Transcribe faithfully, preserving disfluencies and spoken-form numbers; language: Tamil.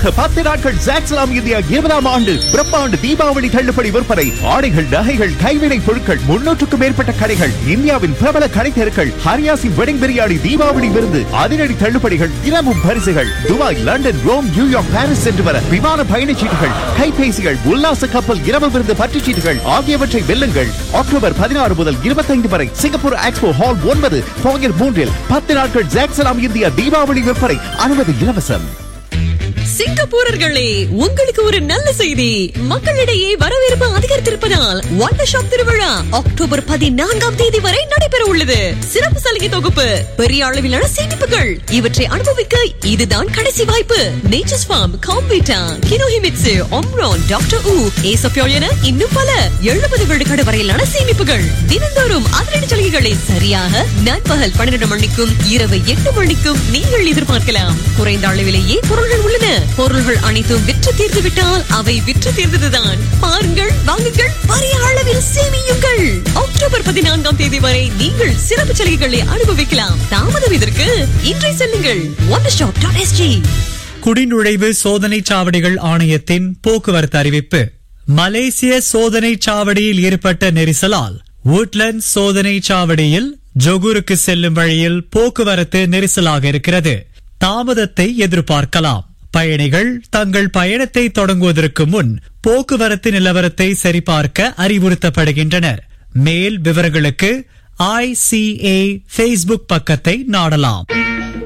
பத்து நாட்கள் ஜாக்ஸ்லாம் இந்தியா இருபதாம் ஆண்டு பிரம்மாண்டு தீபாவளி தள்ளுபடி விற்பனை. ஆடைகள், நகைகள், கைவினை பொருட்கள், முன்னூற்றுக்கும் மேற்பட்ட கடைகள், இந்தியாவின் பிரபல கடை தெருக்கள், ஹரியாசின் வெட்டிங் பிரியாணி, தீபாவளி விருந்து, அதிரடி தள்ளுபடிகள், தினமும் பரிசுகள். Dubai, London, Rome, New York, Paris சென்று வர விமான பயணச்சீட்டுகள், கைபேசிகள், உல்லாச கப்பல் இரவு விருந்து பற்றுச்சீட்டுகள் ஆகியவற்றை வெல்லுங்கள். அக்டோபர் பதினாறு முதல் இருபத்தைந்து வரை சிங்கப்பூர் எக்ஸ்போ ஹால் ஒன்பது பாங்கர் மூன்றில் பத்து நாட்கள் ஜாக்ஸ்லாம் இந்தியா தீபாவளி விற்பனை. அனுமதி இலவசம். சிங்கப்பூரர்களே, உங்களுக்கு ஒரு நல்ல செய்தி. மக்களிடையே வரவேற்பு அதிகரித்திருப்பதால் வண்டர் ஷாப் திருவிழா அக்டோபர் பதினான்காம் தேதி வரை நடைபெற உள்ளது. சிறப்பு சலுகை தொகுப்பு, பெரிய அளவிலான சேமிப்புகள் இவற்றை அனுபவிக்க இதுதான் கடைசி வாய்ப்பு. நேச்சர்ஸ் ஃபார்ம், காம்பீட்டா, கினோஹிமிட்சு, ஒம்ரான், டாக்டர் ஊ, ஏசப்யோல் என இன்னும் பல எழுபது விழுக்காடு வரையிலான சேமிப்புகள். தினந்தோறும் அதிரடி சலுகைகளை சரியாக நண்பகல் பன்னிரண்டு மணிக்கும் இரவு எட்டு மணிக்கும் நீங்கள் எதிர்பார்க்கலாம். குறைந்த அளவிலேயே பொருள்கள் உள்ளன. பொருள்கள் அனைத்தும் விற்று தீர்ந்து விட்டால் அவை விற்று தீர்ந்ததுதான். பாருங்கள், வாங்குங்கள், பெரிய அளவில் சேமியுங்கள். அக்டோபர் பதினான்காம் தேதி வரை நீங்கள் சிறப்பு சலுகைகளை அனுபவிக்கலாம். தாமதம் இதற்கு இன்றை செல்லுங்கள் ஒண்டர் ஷாப் டாட் எஸ்ஜி. குடிநுழைவு சோதனை சாவடிகள் ஆணையத்தின் போக்குவரத்து அறிவிப்பு. மலேசிய சோதனை சாவடியில் ஏற்பட்ட நெரிசலால் வுட்லண்ட் சோதனை சாவடியில் ஜொகூருக்கு செல்லும் வழியில் போக்குவரத்து நெரிசலாக இருக்கிறது. தாமதத்தை எதிர்பார்க்கலாம். பயணிகள் தங்கள் பயணத்தை தொடங்குவதற்கு முன் போக்குவரத்து நிலவரத்தை சரிபார்க்க அறிவுறுத்தப்படுகின்றனர். மேல் விவரங்களுக்கு ஐ சி ஏ ஃபேஸ்புக் பக்கத்தை நாடலாம்.